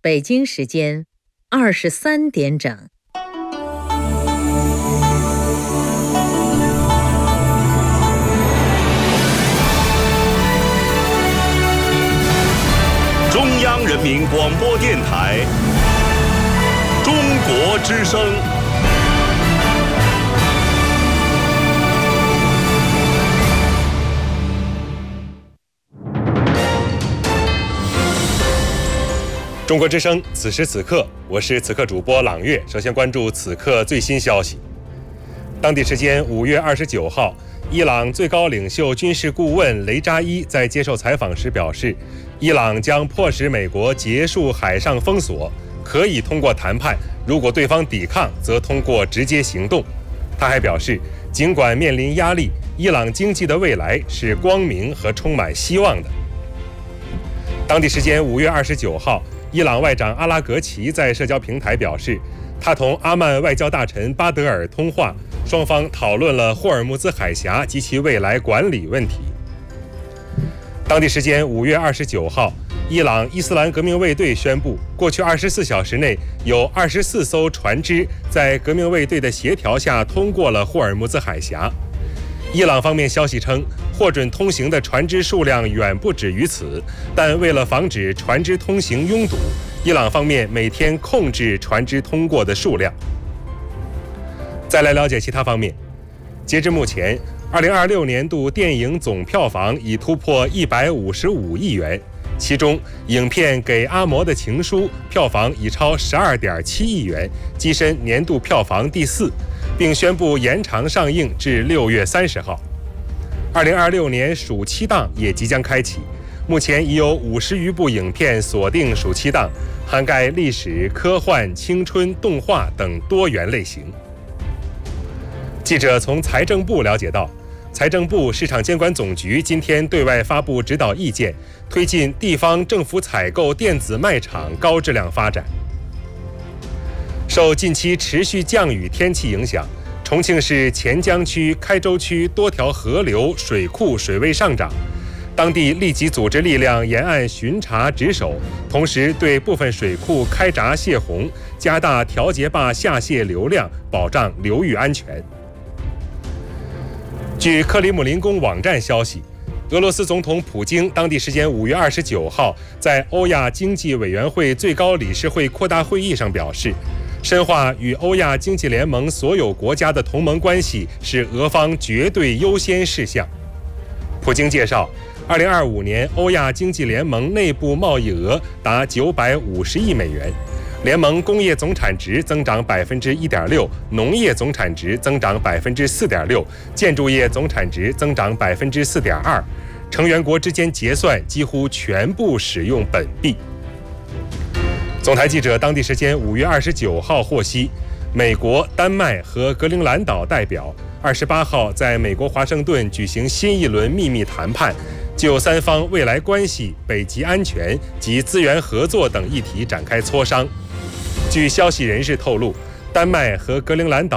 北京时间23点整。 中央人民广播电台中国之声。中国之声，此时此刻，我是此刻主播朗月。首先关注此刻最新消息。当地时间5月29号，伊朗最高领袖军事顾问雷扎伊在接受采访时表示，伊朗将迫使美国结束海上封锁，可以通过谈判，如果对方抵抗，则通过直接行动。他还表示，尽管面临压力，伊朗经济的未来是光明和充满希望的。当地时间5月29号，伊朗外长阿拉格齐在社交平台表示，他同阿曼外交大臣巴德尔通话，双方讨论了霍尔木兹海峡及其未来管理问题。当地时间5月29号，伊朗伊斯兰革命卫队宣布，过去24小时内有24艘船只在革命卫队的协调下通过了霍尔木兹海峡。伊朗方面消息称，获准通行的船只数量远不止于此，但为了防止船只通行拥堵，伊朗方面每天控制船只通过的数量。再来了解其他方面。截至目前，2026年度电影总票房已突破155亿元，其中影片《给阿嬷的情书》票房已超12.7亿元，跻身年度票房第4，并宣布延长上映至6月30号。2026年暑期档也即将开启，目前已有50余部影片锁定暑期档，涵盖历史、科幻、青春、动画等多元类型。记者从财政部了解到，财政部市场监管总局今天对外发布指导意见，推进地方政府采购电子卖场高质量发展。受近期持续降雨天气影响，重庆市黔江区、开州区多条河流、水库水位上涨，当地立即组织力量沿岸巡查值守，同时对部分水库开闸泄洪，加大调节坝下泄流量，保障流域安全。据克里姆林宫网站消息，俄罗斯总统普京当地时间5月29号在欧亚经济委员会最高理事会扩大会议上表示，深化与欧亚经济联盟所有国家的同盟关系是俄方绝对优先事项。普京介绍，2025年欧亚经济联盟内部贸易额达950亿美元，联盟工业总产值增长1.6%，农业总产值增长4.6%，建筑业总产值增长4.2%，成员国之间结算几乎全部使用本币。总台记者当地时间5月29号获悉，美国、丹麦和格陵兰岛代表28号在美国华盛顿举行新一轮秘密谈判，就三方未来关系、北极安全及资源合作等议题展开磋商。据消息人士透露，丹麦和格陵兰岛